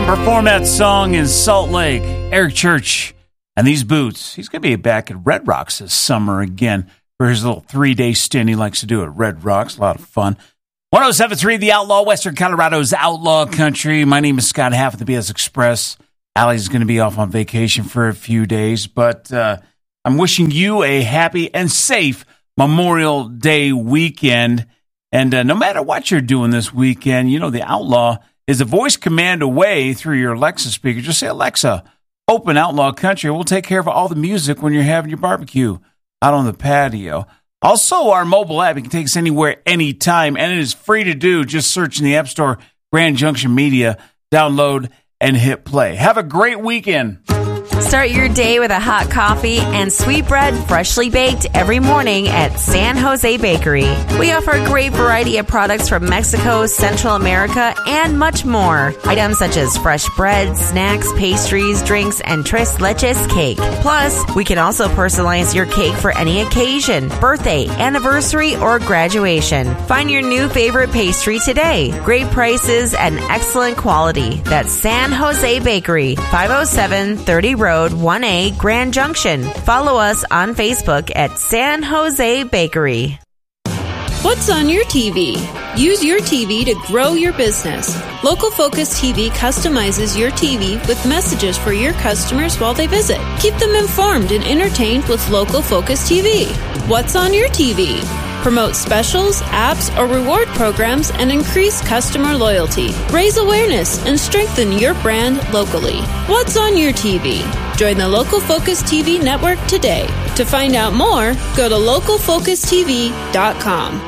Perform that song in Salt Lake. Eric Church and these boots. He's going to be back at Red Rocks this summer again for his little 3-day stint he likes to do at Red Rocks. A lot of fun. 107.3 The Outlaw, Western Colorado's Outlaw Country. My name is Scott Half of the BS Express. Allie's going to be off on vacation for a few days, but I'm wishing you a happy and safe Memorial Day weekend. And no matter what you're doing this weekend, you know, the Outlaw is a voice command away through your Alexa speaker. Just say, Alexa, open Outlaw Country. We'll take care of all the music when you're having your barbecue out on the patio. Also, our mobile app, you can take us anywhere, anytime, and it is free to do. Just search in the App Store, Grand Junction Media, download, and hit play. Have a great weekend. Start your day with a hot coffee and sweet bread freshly baked every morning at San Jose Bakery. We offer a great variety of products from Mexico, Central America, and much more. Items such as fresh bread, snacks, pastries, drinks, and tres leches cake. Plus, we can also personalize your cake for any occasion, birthday, anniversary, or graduation. Find your new favorite pastry today. Great prices and excellent quality. That's San Jose Bakery, 507 30 Road 1A, Grand Junction. Follow us on Facebook at San Jose Bakery. What's on your TV? Use your TV to grow your business. Local Focus TV customizes your TV with messages for your customers while they visit. Keep them informed and entertained with Local Focus TV. What's on your TV? Promote specials, apps, or reward programs and increase customer loyalty. Raise awareness and strengthen your brand locally. What's on your TV? Join the Local Focus TV network today. To find out more, go to localfocustv.com.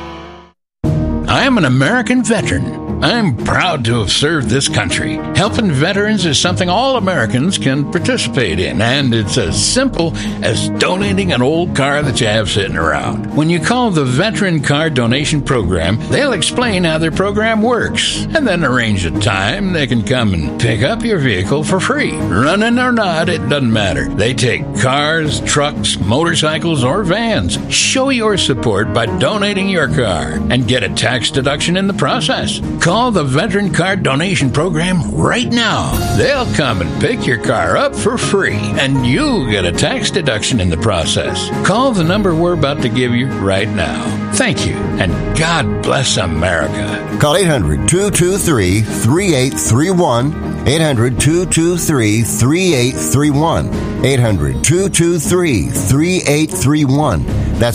I am an American veteran. I'm proud to have served this country. Helping veterans is something all Americans can participate in, and it's as simple as donating an old car that you have sitting around. When you call the Veteran Car Donation Program, they'll explain how their program works, and then arrange a time they can come and pick up your vehicle for free. Running or not, it doesn't matter. They take cars, trucks, motorcycles, or vans. Show your support by donating your car and get a tax deduction in the process. Call the Veteran Car Donation Program right now. They'll come and pick your car up for free, and you'll get a tax deduction in the process. Call the number we're about to give you right now. Thank you, and God bless America. Call 800-223-3831. 800-223-3831. 800-223-3831. That's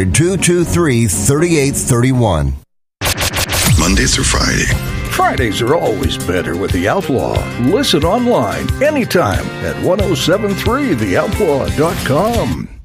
800-223-3831. Mondays through Friday. Fridays are always better with The Outlaw. Listen online anytime at 1073theoutlaw.com.